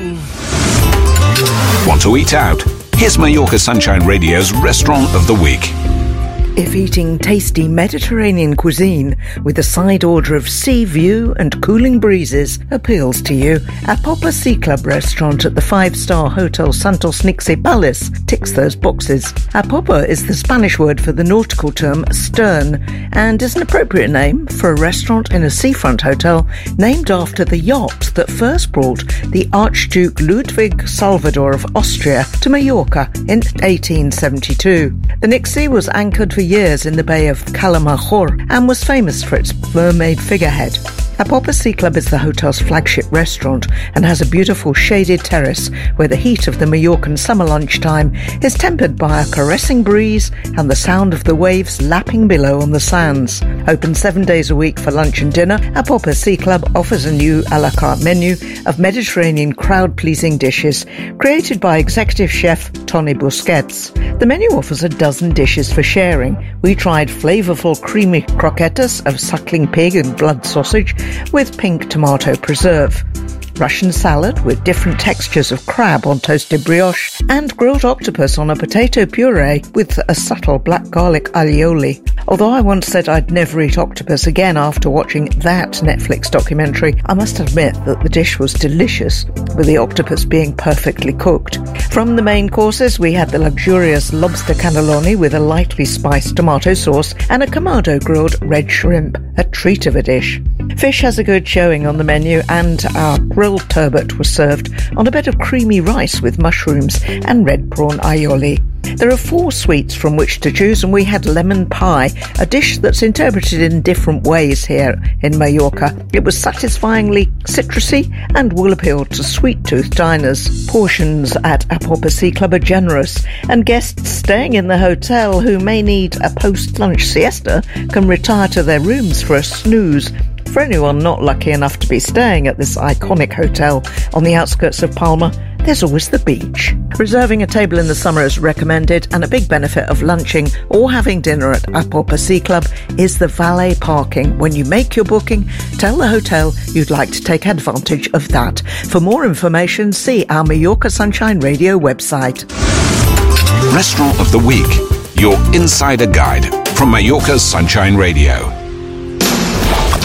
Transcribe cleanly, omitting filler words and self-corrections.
Want to eat out? Here's Mallorca Sunshine Radio's Restaurant of the Week. If eating tasty Mediterranean cuisine with a side order of sea view and cooling breezes appeals to you, Apopa Sea Club restaurant at the 5-star Hotel Santos Nixie Palace ticks those boxes. Apopa is the Spanish word for the nautical term stern and is an appropriate name for a restaurant in a seafront hotel named after the yacht that first brought the Archduke Ludwig Salvador of Austria to Mallorca in 1872. The Nixie was anchored for years in the Bay of Calamajor and was famous for its mermaid figurehead. Apopa Sea Club is the hotel's flagship restaurant and has a beautiful shaded terrace where the heat of the Mallorcan summer lunchtime is tempered by a caressing breeze and the sound of the waves lapping below on the sands. Open 7 days a week for lunch and dinner, Apopa Sea Club offers a new a la carte menu of Mediterranean crowd-pleasing dishes created by executive chef Tony Busquets. The menu offers a dozen dishes for sharing. We tried flavourful creamy croquetas of suckling pig and blood sausage with pink tomato preserve, Russian salad with different textures of crab on toasted brioche, and grilled octopus on a potato puree with a subtle black garlic aioli. Although I once said I'd never eat octopus again after watching that Netflix documentary, I must admit that the dish was delicious, with the octopus being perfectly cooked. From the main courses, we had the luxurious lobster cannelloni with a lightly spiced tomato sauce and a kamado grilled red shrimp, a treat of a dish. Fish has a good showing on the menu, and our grilled turbot was served on a bed of creamy rice with mushrooms and red prawn aioli. There are 4 sweets from which to choose, and we had lemon pie, a dish that's interpreted in different ways here in Mallorca. It was satisfyingly citrusy and will appeal to sweet-toothed diners. Portions at Apopa Sea Club are generous, and guests staying in the hotel who may need a post-lunch siesta can retire to their rooms for a snooze. For anyone not lucky enough to be staying at this iconic hotel on the outskirts of Palma, there's always the beach. Reserving a table in the summer is recommended, and a big benefit of lunching or having dinner at Apopa Sea Club is the valet parking. When you make your booking, tell the hotel you'd like to take advantage of that. For more information, see our Mallorca Sunshine Radio website. Restaurant of the Week, your insider guide from Mallorca's Sunshine Radio.